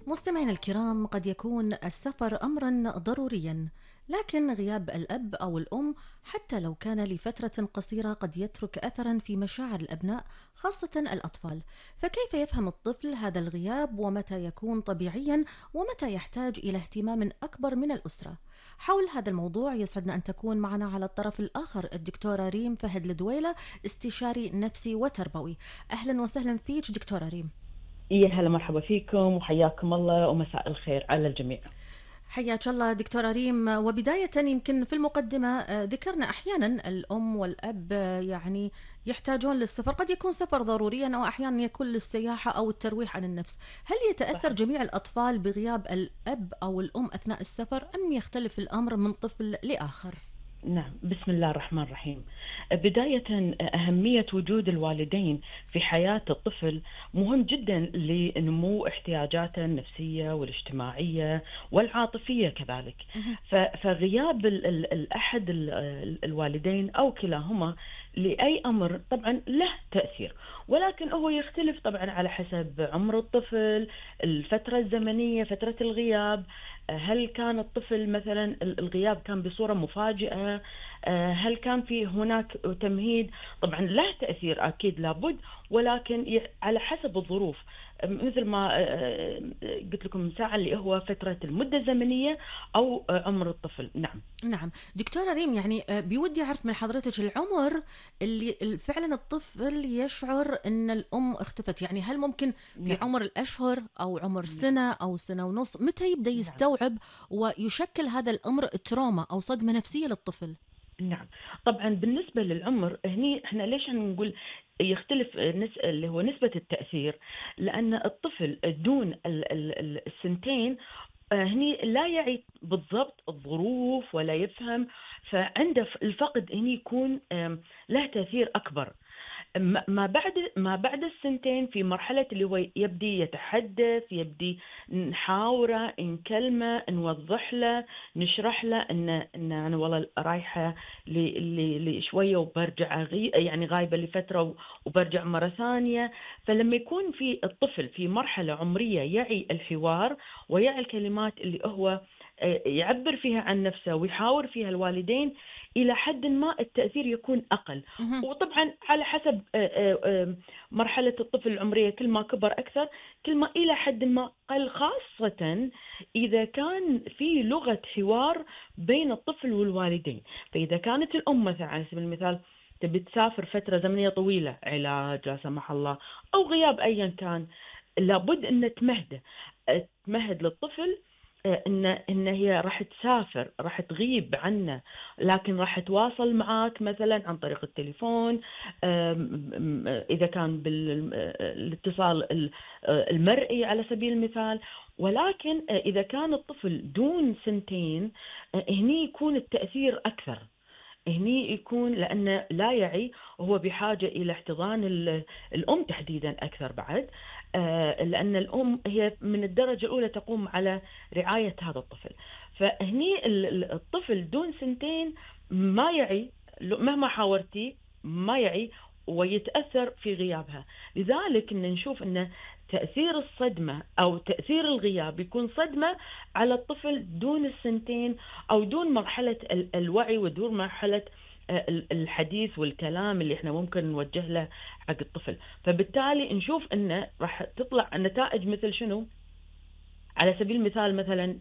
مستمعينا الكرام، قد يكون السفر أمرا ضروريا، لكن غياب الأب أو الأم حتى لو كان لفترة قصيرة قد يترك أثرا في مشاعر الأبناء، خاصة الأطفال. فكيف يفهم الطفل هذا الغياب، ومتى يكون طبيعيا، ومتى يحتاج إلى اهتمام أكبر من الأسرة؟ حول هذا الموضوع يسعدنا أن تكون معنا على الطرف الآخر الدكتورة ريم فهد الدويلة، استشاري نفسي وتربوي. أهلا وسهلا فيك دكتورة ريم. يا هلا مرحبا فيكم وحياكم الله ومساء الخير على الجميع. حياك الله دكتورة ريم. وبداية يمكن في المقدمة ذكرنا أحيانا الأم والأب يعني يحتاجون للسفر، قد يكون سفر ضروريا أو أحيانا يكون للسياحة أو الترويح عن النفس. هل يتأثر صحيح. جميع الأطفال بغياب الأب أو الأم أثناء السفر، أم يختلف الأمر من طفل لآخر؟ نعم، بسم الله الرحمن الرحيم. بداية، أهمية وجود الوالدين في حياة الطفل مهم جدا لنمو احتياجاته النفسية والاجتماعية والعاطفية كذلك. مهم. فغياب أحد الوالدين أو كلاهما لأي أمر طبعا له تأثير، ولكن هو يختلف طبعا على حسب عمر الطفل، الفترة الزمنية، فترة الغياب. هل كان الطفل مثلا الغياب كان بصورة مفاجئة؟ هل كان في هناك تمهيد؟ طبعا له تأثير أكيد لابد، ولكن على حسب الظروف. مثل ما قلت لكم من ساعة، اللي هو فترة المدة الزمنية أو عمر الطفل. نعم. نعم دكتورة ريم، يعني بودي أعرف من حضرتك العمر اللي فعلا الطفل يشعر أن الأم اختفت. يعني هل ممكن في نعم. عمر الأشهر أو عمر نعم. سنة أو سنة ونص؟ متى يبدأ نعم. يستوعب ويشكل هذا الأمر تروما أو صدمة نفسية للطفل؟ نعم. طبعا بالنسبة للعمر هني احنا ليش نقول يختلف اللي هو نسبة التأثير؟ لأن الطفل دون السنتين هني لا يعي بالضبط الظروف ولا يفهم، فعنده الفقد هني يكون له تأثير أكبر. ما بعد السنتين، في مرحلة اللي هو يبدي يتحدث، يبدي نحاوره، نكلمه، نوضح له، نشرح له ان انا والله رايحه لشويه وبرجع، يعني غايبه لفتره وبرجع مره ثانيه. فلما يكون في الطفل في مرحله عمريه يعي الحوار ويعي الكلمات اللي هو يعبر فيها عن نفسه ويحاور فيها الوالدين، الى حد ما التاثير يكون اقل. مهم. وطبعا على حسب مرحلة الطفل العمرية، كل ما كبر أكثر كل ما إلى حد ما قل، خاصة إذا كان في لغة حوار بين الطفل والوالدين. فإذا كانت الأم مثلا على سبيل المثال تبي تسافر فترة زمنية طويلة، علاج لا سمح الله أو غياب أيا كان، لابد أن تمهد للطفل ان هي راح تسافر، راح تغيب عنه، لكن راح تواصل معاك مثلا عن طريق التليفون، اذا كان بالاتصال المرئي على سبيل المثال. ولكن اذا كان الطفل دون سنتين، هني يكون التأثير اكثر. هني يكون لأنه لا يعي، وهو بحاجة إلى احتضان الأم تحديدا أكثر بعد، لأن الأم هي من الدرجة الأولى تقوم على رعاية هذا الطفل. فهني الطفل دون سنتين ما يعي، مهما حاورتي ما يعي ويتأثر في غيابها. لذلك إن نشوف أن تأثير الصدمة أو تأثير الغياب يكون صدمة على الطفل دون السنتين، أو دون مرحلة الوعي ودون مرحلة الحديث والكلام اللي احنا ممكن نوجه له حق الطفل. فبالتالي نشوف انه راح تطلع النتائج مثل شنو؟ على سبيل المثال مثلا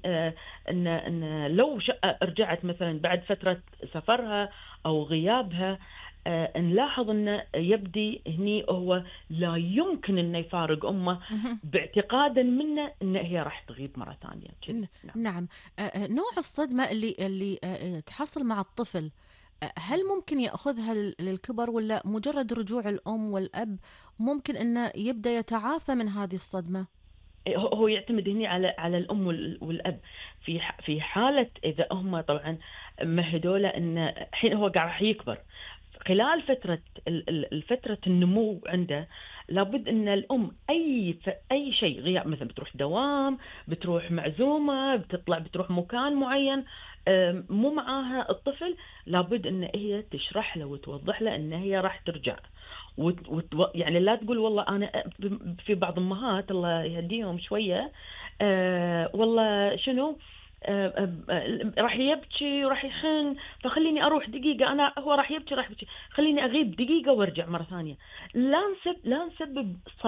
ان لو رجعت مثلا بعد فترة سفرها او غيابها، نلاحظ انه يبدي هني هو لا يمكن انه يفارق امه، مهم. باعتقادا منه ان هي راح تغيب مرة ثانية كذي. نعم. نعم. نوع الصدمة اللي تحصل مع الطفل، هل ممكن يأخذها للكبر، ولا مجرد رجوع الأم والأب ممكن أنه يبدأ يتعافى من هذه الصدمة؟ هو يعتمد هنا على الام والاب. في حاله اذا هم طبعا مهدوا له ان الحين هو قاعد راح يكبر، خلال فتره النمو عنده، لابد ان الام اي شيء غياب، مثلا بتروح دوام، بتروح معزومه، بتروح مكان معين مو معاها الطفل، لابد ان هي تشرح له وتوضح له ان هي راح ترجع. يعني لا تقول والله أنا في بعض أمهات الله يهديهم شوية والله شنو راح يبكي وراح يحن، فخليني أروح دقيقة، أنا هو راح يبكي راح يبكي، خليني أغيب دقيقة وأرجع مرة ثانية. لا نسبب